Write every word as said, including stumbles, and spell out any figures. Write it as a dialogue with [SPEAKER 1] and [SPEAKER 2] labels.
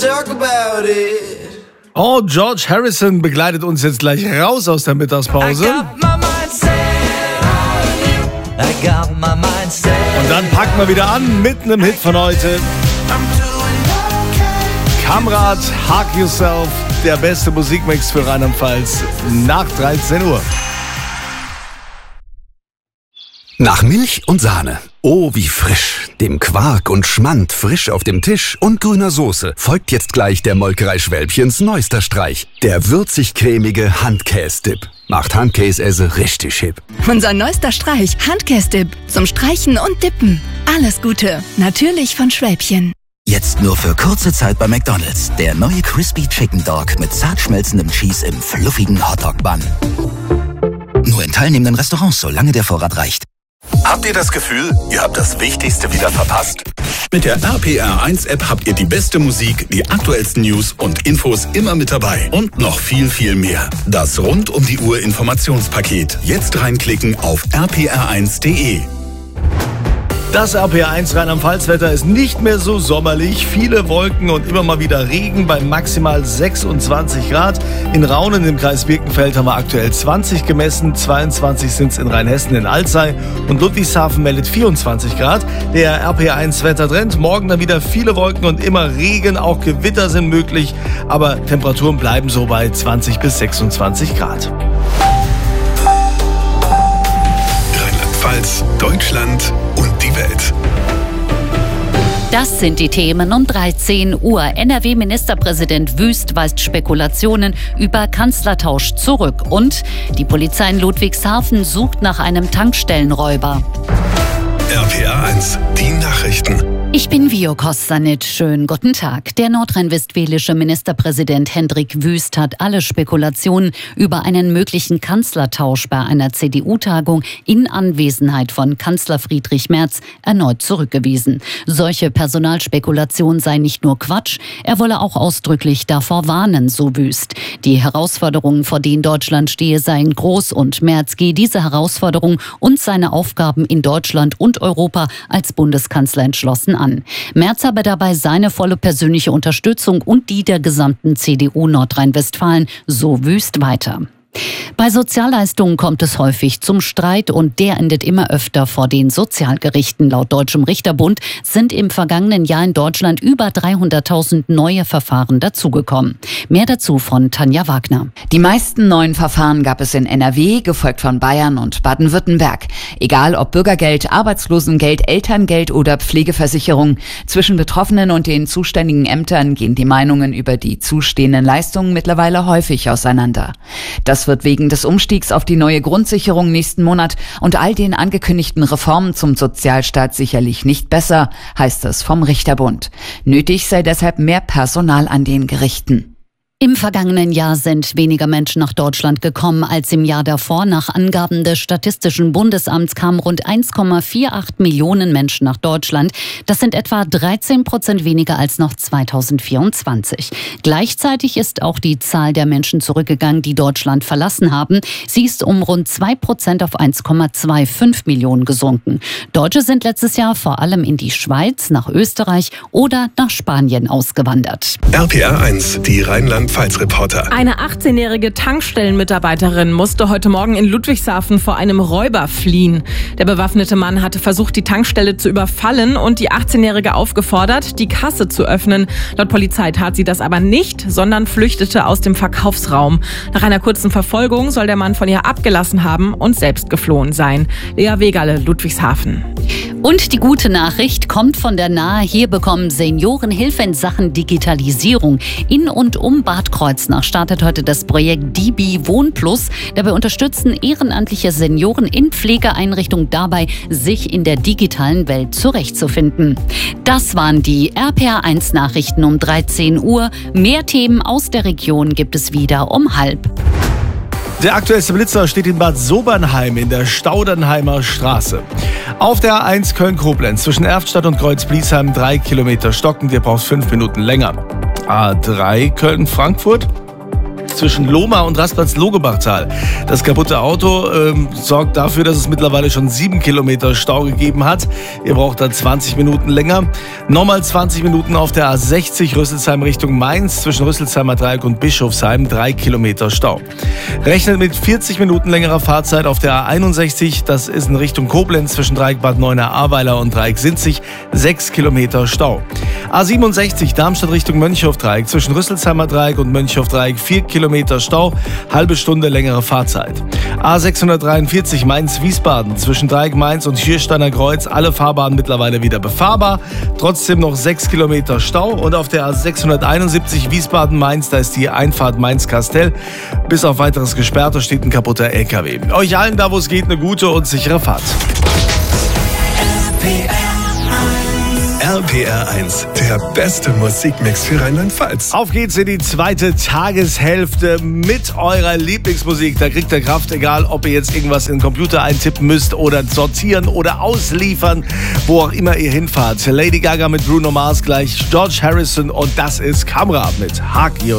[SPEAKER 1] Oh, George Harrison begleitet uns jetzt gleich raus aus der Mittagspause. Und dann packen wir wieder an mit einem Hit von heute. Kamrat, Hug Yourself, der beste Musikmix für Rheinland-Pfalz nach dreizehn Uhr.
[SPEAKER 2] Nach Milch und Sahne. Oh, wie frisch. Dem Quark und Schmand frisch auf dem Tisch und grüner Soße folgt jetzt gleich der Molkerei Schwälbchens neuester Streich. Der würzig-cremige Handkäse-Dip. Macht Handkäse richtig hip.
[SPEAKER 3] Unser neuester Streich, Handkäse-Dip. Zum Streichen und Dippen. Alles Gute. Natürlich von Schwälbchen.
[SPEAKER 4] Jetzt nur für kurze Zeit bei McDonald's. Der neue Crispy Chicken Dog mit zart schmelzendem Cheese im fluffigen Hotdog-Bun. Nur in teilnehmenden Restaurants, solange der Vorrat reicht.
[SPEAKER 2] Habt ihr das Gefühl, ihr habt das Wichtigste wieder verpasst?
[SPEAKER 5] Mit der R P R eins App habt ihr die beste Musik, die aktuellsten News und Infos immer mit dabei. Und noch viel, viel mehr. Das rund um die Uhr Informationspaket. Jetzt reinklicken auf r p r eins punkt d e.
[SPEAKER 1] Das R P R eins Rheinland-Pfalz-Wetter ist nicht mehr so sommerlich. Viele Wolken und immer mal wieder Regen bei maximal sechsundzwanzig Grad. In Raunen im Kreis Birkenfeld haben wir aktuell zwanzig gemessen. zweiundzwanzig sind es in Rheinhessen in Alzey. Und Ludwigshafen meldet vierundzwanzig Grad. Der R P R eins Wettertrend. Morgen dann wieder viele Wolken und immer Regen. Auch Gewitter sind möglich. Aber Temperaturen bleiben so bei zwanzig bis sechsundzwanzig Grad.
[SPEAKER 5] Rheinland-Pfalz, Deutschland und die Welt.
[SPEAKER 6] Das sind die Themen um dreizehn Uhr. N R W-Ministerpräsident Wüst weist Spekulationen über Kanzlertausch zurück. Und die Polizei in Ludwigshafen sucht nach einem Tankstellenräuber.
[SPEAKER 5] R P R eins, die Nachrichten.
[SPEAKER 6] Ich bin Vio Kostanit. Schönen guten Tag. Der nordrhein-westfälische Ministerpräsident Hendrik Wüst hat alle Spekulationen über einen möglichen Kanzlertausch bei einer C D U-Tagung in Anwesenheit von Kanzler Friedrich Merz erneut zurückgewiesen. Solche Personalspekulationen seien nicht nur Quatsch, er wolle auch ausdrücklich davor warnen, so Wüst. Die Herausforderungen, vor denen Deutschland stehe, seien groß und Merz gehe diese Herausforderungen und seine Aufgaben in Deutschland und Europa als Bundeskanzler entschlossen an. An. Merz habe dabei seine volle persönliche Unterstützung und die der gesamten C D U Nordrhein-Westfalen, so Wüst weiter. Bei Sozialleistungen kommt es häufig zum Streit und der endet immer öfter vor den Sozialgerichten. Laut Deutschem Richterbund sind im vergangenen Jahr in Deutschland über dreihunderttausend neue Verfahren dazugekommen. Mehr dazu von Tanja Wagner.
[SPEAKER 7] Die meisten neuen Verfahren gab es in N R W, gefolgt von Bayern und Baden-Württemberg. Egal ob Bürgergeld, Arbeitslosengeld, Elterngeld oder Pflegeversicherung. Zwischen Betroffenen und den zuständigen Ämtern gehen die Meinungen über die zustehenden Leistungen mittlerweile häufig auseinander. Das wird wegen des Umstiegs auf die neue Grundsicherung nächsten Monat und all den angekündigten Reformen zum Sozialstaat sicherlich nicht besser, heißt es vom Richterbund. Nötig sei deshalb mehr Personal an den Gerichten.
[SPEAKER 6] Im vergangenen Jahr sind weniger Menschen nach Deutschland gekommen als im Jahr davor. Nach Angaben des Statistischen Bundesamts kamen rund eins Komma achtundvierzig Millionen Menschen nach Deutschland. Das sind etwa dreizehn Prozent weniger als noch zweitausendvierundzwanzig. Gleichzeitig ist auch die Zahl der Menschen zurückgegangen, die Deutschland verlassen haben. Sie ist um rund zwei Prozent auf eins Komma fünfundzwanzig Millionen gesunken. Deutsche sind letztes Jahr vor allem in die Schweiz, nach Österreich oder nach Spanien ausgewandert.
[SPEAKER 5] R P R eins, die Rheinland Pfalz-Reporter.
[SPEAKER 8] Eine achtzehnjährige Tankstellenmitarbeiterin musste heute Morgen in Ludwigshafen vor einem Räuber fliehen. Der bewaffnete Mann hatte versucht, die Tankstelle zu überfallen und die achtzehnjährige aufgefordert, die Kasse zu öffnen. Laut Polizei tat sie das aber nicht, sondern flüchtete aus dem Verkaufsraum. Nach einer kurzen Verfolgung soll der Mann von ihr abgelassen haben und selbst geflohen sein. Lea Wegerle, Ludwigshafen.
[SPEAKER 6] Und die gute Nachricht kommt von der Nahe. Hier bekommen Senioren Hilfe in Sachen Digitalisierung. In und um Bad Kreuznach startet heute das Projekt D B Wohnplus. Dabei unterstützen ehrenamtliche Senioren in Pflegeeinrichtungen dabei, sich in der digitalen Welt zurechtzufinden. Das waren die R P R eins Nachrichten um dreizehn Uhr. Mehr Themen aus der Region gibt es wieder um halb.
[SPEAKER 1] Der aktuellste Blitzer steht in Bad Sobernheim in der Staudernheimer Straße. Auf der A eins Köln-Koblenz zwischen Erftstadt und Kreuz-Bliesheim drei Kilometer stockend. Ihr braucht fünf Minuten länger. A drei Köln-Frankfurt. zwischen Lohmar und Rastplatz-Logebachtal. Das kaputte Auto ähm, sorgt dafür, dass es mittlerweile schon sieben Kilometer Stau gegeben hat. Ihr braucht dann zwanzig Minuten länger. Nochmal zwanzig Minuten auf der A sechzig Rüsselsheim Richtung Mainz zwischen Rüsselsheimer Dreieck und Bischofsheim, drei Kilometer Stau. Rechnet mit vierzig Minuten längerer Fahrzeit auf der A einundsechzig, das ist in Richtung Koblenz zwischen Dreieck Bad Neuenahr-Ahrweiler und Dreieck Sinzig, sechs Kilometer Stau. A siebenundsechzig Darmstadt Richtung Mönchhof-Dreieck zwischen Rüsselsheimer Dreieck und Mönchhof-Dreieck, vier Kilometer Stau, halbe Stunde längere Fahrzeit. A sechshundertdreiundvierzig Mainz-Wiesbaden zwischen Dreieck Mainz und Schiersteiner Kreuz, alle Fahrbahnen mittlerweile wieder befahrbar, trotzdem noch sechs Kilometer Stau. Und auf der A sechshunderteinundsiebzig Wiesbaden-Mainz, da ist die Einfahrt Mainz-Kastell, bis auf weiteres gesperrt, da steht ein kaputter L K W. Euch allen da, wo es geht, eine gute und sichere Fahrt.
[SPEAKER 9] R P R eins, der beste Musikmix für Rheinland-Pfalz.
[SPEAKER 1] Auf geht's in die zweite Tageshälfte mit eurer Lieblingsmusik. Da kriegt ihr Kraft, egal ob ihr jetzt irgendwas in den Computer eintippen müsst oder sortieren oder ausliefern, wo auch immer ihr hinfahrt. Lady Gaga mit Bruno Mars gleich, George Harrison und das ist Kamera mit Hug You.